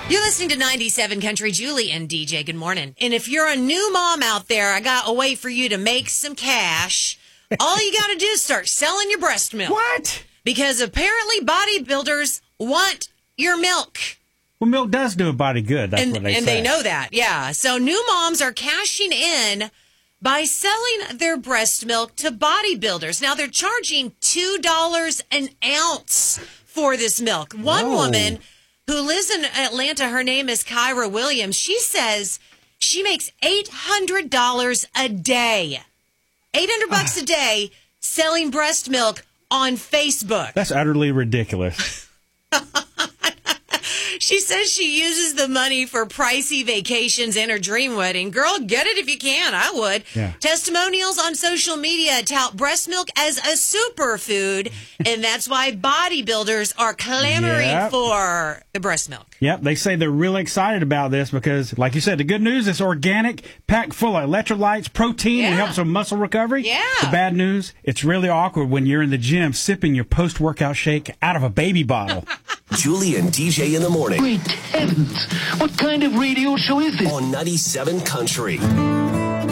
You're listening to 97 Country. Julie and DJ, good morning. And if you're a new mom out there, I got a way for you to make some cash. All you got to do is start selling your breast milk. What? Because apparently bodybuilders want your milk. Well, milk does do a body good. That's what they say. And they know that, yeah. So new moms are cashing in by selling their breast milk to bodybuilders. Now, they're charging $2 an ounce for this milk. One woman who lives in Atlanta, her name is Kyra Williams. She says she makes $800 a day. $800 a day selling breast milk on Facebook. That's utterly ridiculous. She says she uses the money for pricey vacations and her dream wedding. Girl, get it if you can. I would. Yeah. Testimonials on social media tout breast milk as a superfood, and that's why bodybuilders are clamoring for the breast milk. Yep, they say they're really excited about this because, like you said, the good news is organic, packed full of electrolytes, protein, and helps with muscle recovery. Yeah. The bad news, it's really awkward when you're in the gym sipping your post-workout shake out of a baby bottle. Julie and DJ in the morning. Great heavens! What kind of radio show is this? On 97 Country.